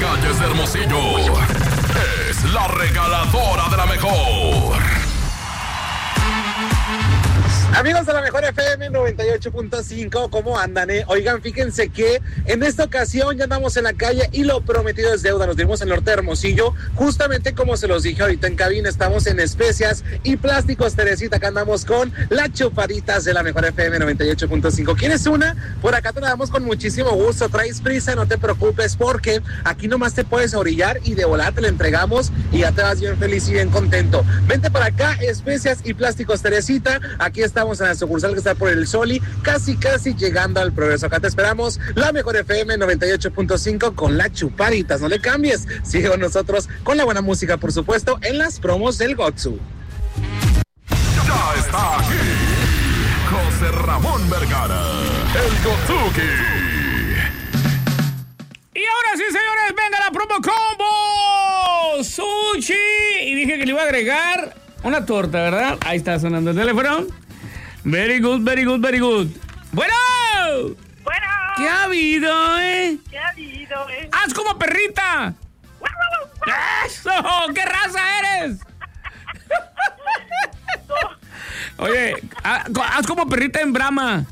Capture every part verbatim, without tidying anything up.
calles de Hermosillo. Es la regaladora de la mejor. Amigos de la mejor F M noventa y ocho punto cinco, ¿cómo andan, eh? Oigan, fíjense que en esta ocasión ya andamos en la calle y lo prometido es deuda. Nos dimos en el norte de Hermosillo, justamente como se los dije ahorita en cabina, estamos en Especias y Plásticos Teresita. Acá andamos con las chupaditas de la mejor F M noventa y ocho punto cinco. ¿Quieres una? Por acá te la damos con muchísimo gusto. Traes prisa, no te preocupes, porque aquí nomás te puedes orillar y de volar te la entregamos y ya te vas bien feliz y bien contento. Vente para acá, Especias y Plásticos Teresita. Aquí está. Estamos en la sucursal que está por el Soli, casi casi llegando al Progreso. Acá te esperamos, la mejor F M noventa y ocho punto cinco con las chupaditas. No le cambies, sigue con nosotros con la buena música, por supuesto, en las promos del Gotsu. Ya está aquí José Ramón Vergara, el Gotsuki. Y ahora sí, señores, venga la promo combo Sushi. Y dije que le iba a agregar una torta, ¿verdad? Ahí está sonando el teléfono. Very good, very good, very good. ¡Bueno! Bueno. ¿Qué ha habido, eh? ¿Qué ha habido, eh? ¡Haz como perrita! ¡Eso! ¿Qué raza eres? Oye, haz como perrita en Brahma.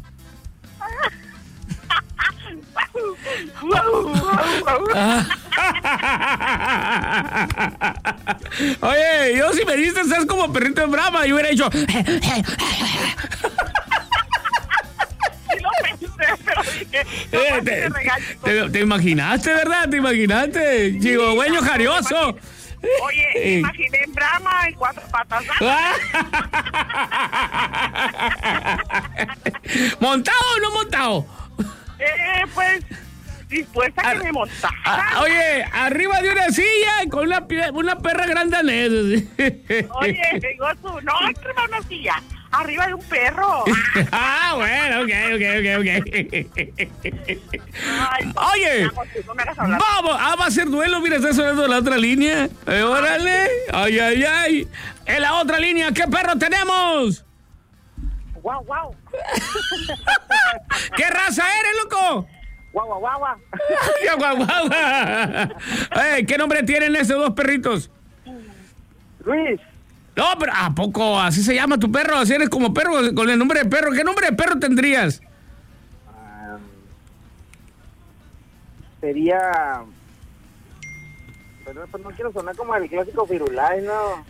Oye, yo si me dices haz como perrito en Brahma, yo hubiera dicho. Sí lo pensé, pero dije, no, eh, te, te, te imaginaste, ¿verdad? Te imaginaste, chigogüeño jarioso. Oye, me imaginé en Brahma y cuatro patas. ¿Montado o no montado? Eh, pues, dispuesta a que me montara. A, oye, arriba de una silla con una, una perra grandanés. Oye, digo tú, no, arriba de una silla, arriba de un perro. Ah, bueno, ok, ok, ok, ok. Ay, oye, vamos, no me hagas hablar. Vamos, ah, va a ser duelo, mira, está sonando la otra línea. Eh, órale, ay, ay, ay. En la otra línea, ¿qué perro tenemos? Guau, guau. ¿Qué raza eres, loco? Guau, guau, guau, guau. ¿Qué guau, guau, guau? Hey, ¿qué nombre tienen esos dos perritos? Luis. No, pero ¿a poco así se llama tu perro? Así eres como perro con el nombre de perro. ¿Qué nombre de perro tendrías? Um, sería... Pero pues no quiero sonar como el clásico Firulais, ¿no?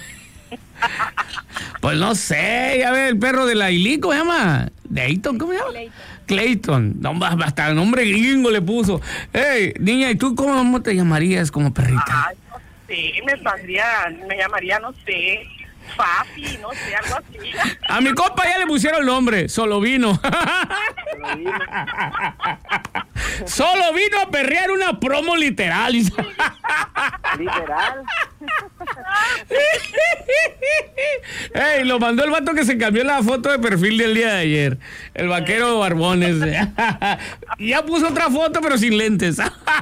Pues no sé, ya ve el perro de la Ili, ¿cómo se llama? Dayton, ¿cómo se llama? Clayton. Clayton, no, hasta el nombre gringo le puso. Hey, niña, ¿y tú cómo te llamarías como perrita? Ay, no sé, me saldría, me llamaría, no sé, Fafi, no sé, algo así. A mi compa ya le pusieron nombre, Solo Vino. Solo vino. Solo vino a perrear una promo literal. Literal. Ey, lo mandó el vato que se cambió la foto de perfil del día de ayer. El vaquero Barbones. Ya puso otra foto, pero sin lentes.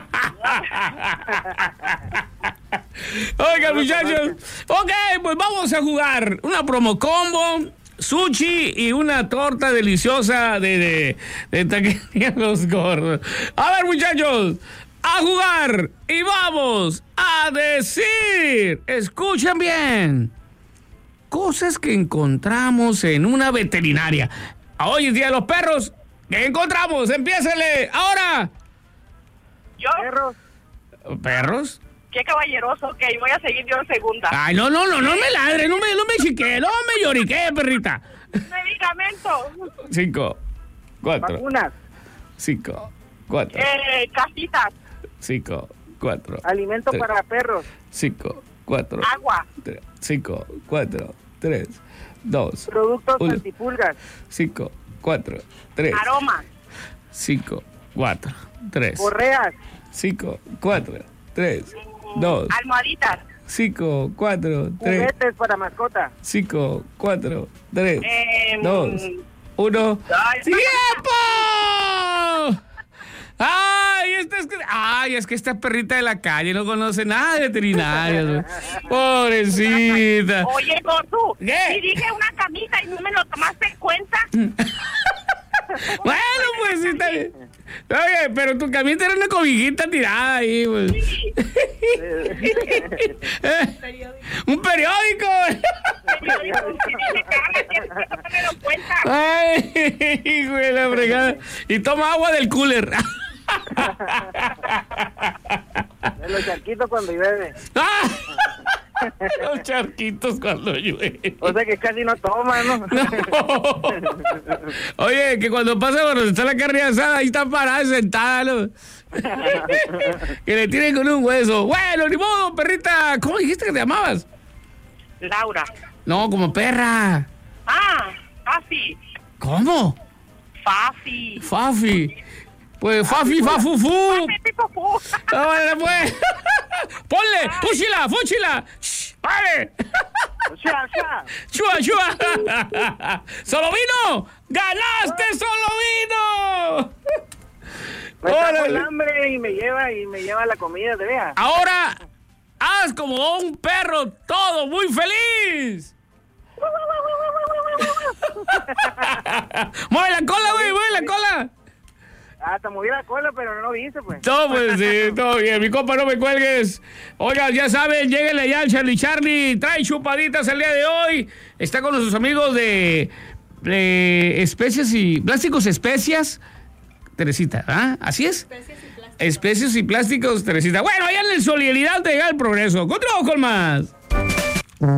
Oiga, muchachos. Ok, pues vamos a jugar una promo combo, sushi y una torta deliciosa de, de, de taquería Los Gordos. A ver, muchachos, a jugar y vamos a decir, escuchen bien, cosas que encontramos en una veterinaria. Hoy es Día de los Perros. ¿Qué encontramos? Empiécele ahora. Yo. Perros. ¿Perros? Qué caballeroso, ok, voy a seguir yo en segunda. Ay, no, no, no, no me ladre, no me, no me chique, no me llorique, perrita. Medicamento. Cinco, cuatro. Vacunas. Cinco, cuatro. Eh, casitas. Cinco, cuatro. Alimento tres, para perros. Cinco, cuatro. Agua. Tres, cinco, cuatro, tres, dos. Productos uno. antipulgas. Cinco, cuatro, tres. Aromas. Cinco, cuatro, tres. Correas. Cinco, cuatro, tres, dos. Almohaditas. Cinco, cuatro, tres. Juguetes para mascota. Cinco, cuatro, tres, Eh, dos, uno. Ay, ¡Tiempo! Ay, esta es que, ay, es que esta perrita de la calle no conoce nada de veterinarios. Pobrecita. Oye, Gordo, ¿Qué? si dije una camita y no me lo tomaste en cuenta. Bueno, pues sí, está bien. Oye, pero tu camita era una cobijita tirada ahí, güey. Un periódico. Ay, güey, la fregada. Y toma agua del cooler. De los charquitos cuando llueve. ¡Ah! Los charquitos cuando llueve. O sea que casi no toma, ¿no? No. Oye, que cuando pasa cuando está la carne asada, ahí está parada, sentada, ¿no? Que le tiren con un hueso. Bueno, ni modo, perrita. ¿Cómo dijiste que te llamabas? Laura. No, como perra. Ah, Fafi. ¿Cómo? Fafi. Fafi. Pues Fafi, Fafufu. Fafi, Fafu. Ahora pues. Ponle, fúchila, fúchila. Shh, ¡Pare! ¡Chua, chua! ¡Chua, chua! ¡Solo vino! ¡Ganaste, solo vino! Me está Órale. con hambre y me lleva y me lleva la comida, te vea. Ahora, haz como un perro todo muy feliz. ¡Mueve la cola, güey! ¡Mueve la cola! Hasta moví la cola, pero no lo hice, pues. Todo, pues, sí, todo bien. Mi compa, no me cuelgues. Oigan, ya saben, lléguenle ya al Charlie Charlie. Trae chupaditas el día de hoy. Está con nuestros amigos de, de especies y... Plásticos Especias. Teresita, ¿ah? ¿Así es? Especies y plásticos. Especies y plásticos, Teresita. Bueno, allá en el Solidaridad te llega el progreso. Continuamos con más.